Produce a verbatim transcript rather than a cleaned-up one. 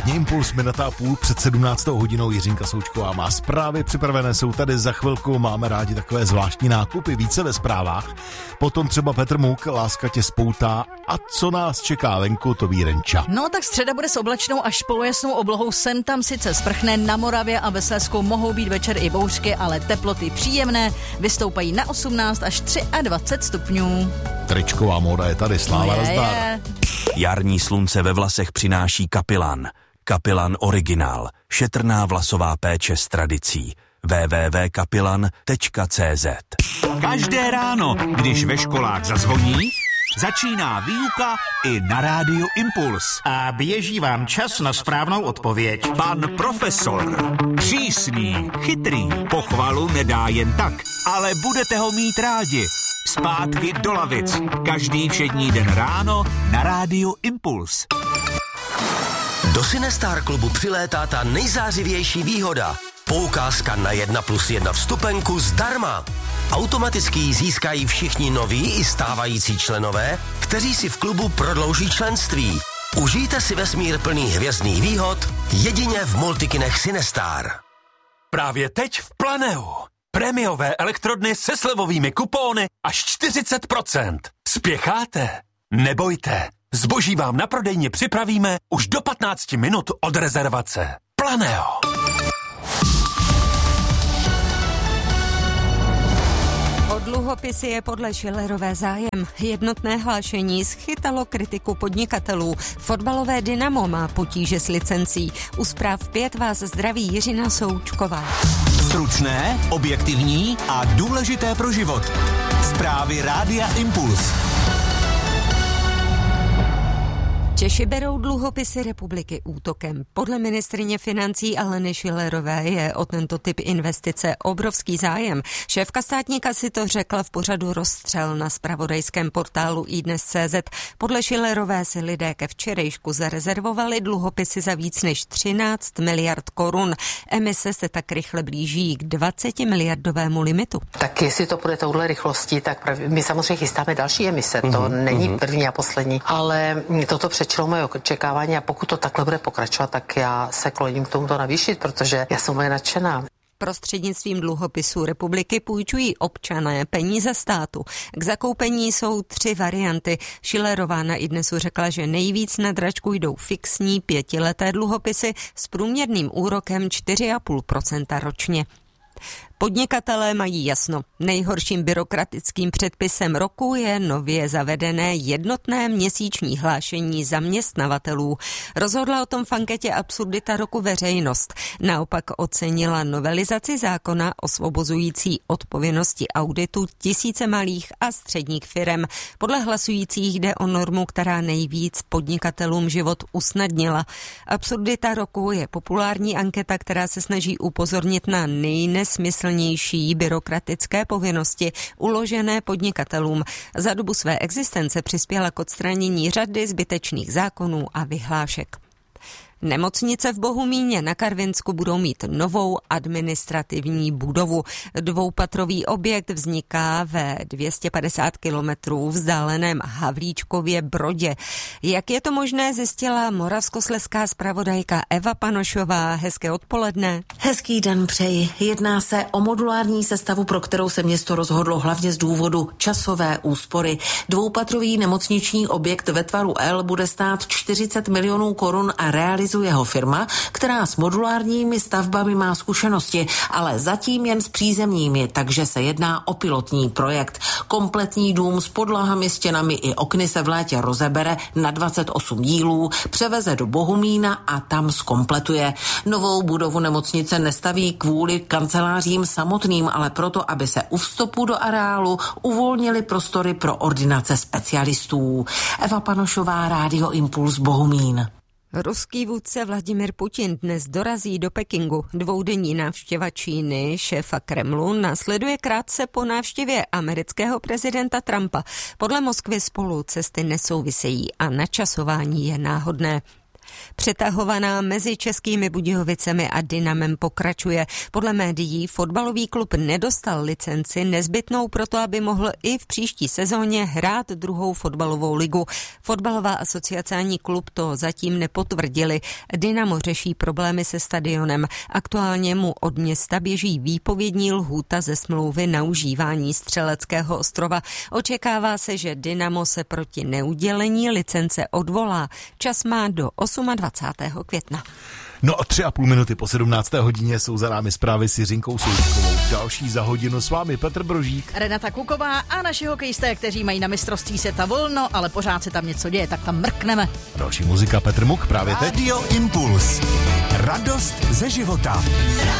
Ranní Impuls, minuta a půl před sedmnáctou hodinou. Jiřinka Součková má zprávy připravené, jsou tady za chvilku, máme rádi takové zvláštní nákupy, více ve zprávách. Potom třeba Petr Muk, Láska tě spoutá a co nás čeká venku, to ví Renča. No tak středa bude s oblačnou až polojasnou oblohou, sem tam sice sprchne, na Moravě a ve Slezsku mohou být večer i bouřky, ale teploty příjemné, vystoupají na osmnáct až dvacet tři stupňů. Tričková móda je tady, sláva je, nazdar. je. Jarní slunce ve vlasech přináší Kapilan. Kapilan Originál. Šetrná vlasová péče s tradicí. w w w tečka kapilan tečka c z. Každé ráno, když ve školách zazvoní, začíná výuka i na rádiu Impuls. A běží vám čas na správnou odpověď. Pan profesor. Přísný, chytrý, pochvalu nedá jen tak, ale budete ho mít rádi. Zpátky do lavic. Každý všední den ráno na rádiu Impuls. Do Sinestar klubu přilétá ta nejzářivější výhoda. Poukázka na jedna plus jedna vstupenku zdarma. Automaticky ji získají všichni noví i stávající členové, kteří si v klubu prodlouží členství. Užijte si vesmír plný hvězdných výhod jedině v multikinech Sinestar. Právě teď v Planeu. Prémiové elektrodny se slevovými kupóny až čtyřicet procent. Spěcháte? Nebojte. Zboží vám na prodejně připravíme už do patnáct minut od rezervace. Planeo. O dluhopisy je podle Schillerové zájem. Jednotné hlášení schytalo kritiku podnikatelů. Fotbalové Dynamo má potíže s licencí. U Zpráv pět vás zdraví Jiřina Součková. Stručné, objektivní a důležité pro život. Zprávy rádia Impuls. Češi berou dluhopisy republiky útokem. Podle ministryně financí Aleny Schillerové je o tento typ investice obrovský zájem. Šéfka státní kasy to řekla v pořadu Rozstřel na zpravodajském portálu iDnes tečka cé zet. Podle Schillerové si lidé ke včerejšku zarezervovali dluhopisy za víc než třináct miliard korun. Emise se tak rychle blíží k dvaceti miliardovému limitu. Tak jestli to bude touhle rychlostí, tak my samozřejmě chystáme další emise. To mm-hmm. není první a poslední, ale toto před čilo moje očekávání a pokud to takhle bude pokračovat, tak já se kloním k tomuto navýšit, protože já jsem moje nadšená. Prostřednictvím dluhopisů republiky půjčují občané peníze státu. K zakoupení jsou tři varianty. Schillerová na iDnesu řekla, že nejvíc na dračku jdou fixní pětileté dluhopisy s průměrným úrokem čtyři a půl procenta ročně. Podnikatelé mají jasno. Nejhorším byrokratickým předpisem roku je nově zavedené jednotné měsíční hlášení zaměstnavatelů. Rozhodla o tom v anketě Absurdita roku veřejnost. Naopak ocenila novelizaci zákona osvobozující odpovědnosti auditu tisíce malých a středních firem. Podle hlasujících jde o normu, která nejvíc podnikatelům život usnadnila. Absurdita roku je populární anketa, která se snaží upozornit na nejnesmyslnější byrokratické povinnosti uložené podnikatelům. Za dobu své existence přispěla k odstranění řady zbytečných zákonů a vyhlášek. Nemocnice v Bohumíně na Karvinsku budou mít novou administrativní budovu. Dvoupatrový objekt vzniká ve dvě stě padesát kilometrů vzdáleném Havlíčkově Brodě. Jak je to možné, zjistila moravskoslezská zpravodajka Eva Panošová. Hezké odpoledne. Hezký den přeji. Jedná se o modulární sestavu, pro kterou se město rozhodlo hlavně z důvodu časové úspory. Dvoupatrový nemocniční objekt ve tvaru L bude stát čtyřicet milionů korun a realizuje jeho firma, která s modulárními stavbami má zkušenosti, ale zatím jen s přízemními, takže se jedná o pilotní projekt. Kompletní dům s podlahami, stěnami i okny se v létě rozebere na dvacet osm dílů, převeze do Bohumína a tam zkompletuje. Novou budovu nemocnice nestaví kvůli kancelářím samotným, ale proto, aby se u vstupu do areálu uvolnily prostory pro ordinace specialistů. Eva Panošová, Rádio Impuls, Bohumín. Ruský vůdce Vladimir Putin dnes dorazí do Pekingu. Dvoudenní návštěva Číny, šéfa Kremlu, následuje krátce po návštěvě amerického prezidenta Trumpa. Podle Moskvy spolu cesty nesouvisejí a načasování je náhodné. Přetahovaná mezi Českými Budějovicemi a Dynamem pokračuje. Podle médií fotbalový klub nedostal licenci nezbytnou proto, aby mohl i v příští sezóně hrát druhou fotbalovou ligu. Fotbalová asociace ani klub to zatím nepotvrdili. Dynamo řeší problémy se stadionem. Aktuálně mu od města běží výpovědní lhůta ze smlouvy na užívání Střeleckého ostrova. Očekává se, že Dynamo se proti neudělení licence odvolá. Čas má do dvacátého osmého května. No a tři a půl minuty po sedmnácté hodině jsou za námi zprávy s Jiřinkou Součkovou. Další za hodinu s vámi Petr Brožík, Renata Kuková a naši hokejisté, kteří mají na mistrovství světa volno, ale pořád se tam něco děje, tak tam mrkneme. Další muzika Petr Muk právě teď. Radio Impuls. Radost ze života.